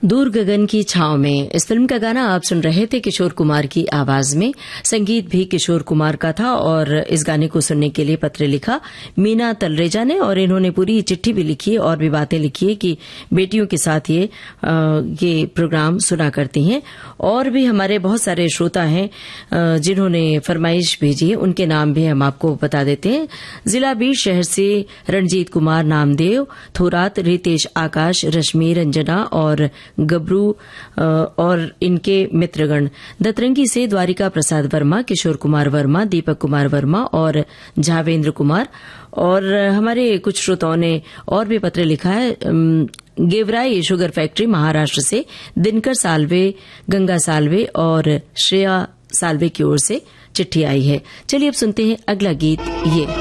दूर गगन की छांव में इस फिल्म का गाना आप सुन रहे थे किशोर कुमार की आवाज में। संगीत भी किशोर कुमार का था और इस गाने को सुनने के लिए पत्र लिखा मीना तलरेजा ने, और इन्होंने पूरी चिट्ठी भी लिखी और भी बातें लिखी है कि बेटियों के साथ ये प्रोग्राम सुना करती हैं। और भी हमारे बहुत सारे श्रोता हैं जिन्होंने फरमाइश भेजी है, उनके नाम भी हम आपको बता देते हैं। जिला बीर शहर से रणजीत कुमार, नामदेव, थोरात, रितेश, आकाश, रश्मि, रंजना और गबरू और इनके मित्रगण। दतरंगी से द्वारिका प्रसाद वर्मा, किशोर कुमार वर्मा, दीपक कुमार वर्मा और झावेंद्र कुमार। और हमारे कुछ श्रोताओं ने और भी पत्र लिखा है। गेवराई शुगर फैक्ट्री महाराष्ट्र से दिनकर साल्वे, गंगा साल्वे और श्रेया साल्वे की ओर से चिट्ठी आई है। चलिए अब सुनते हैं अगला गीत। ये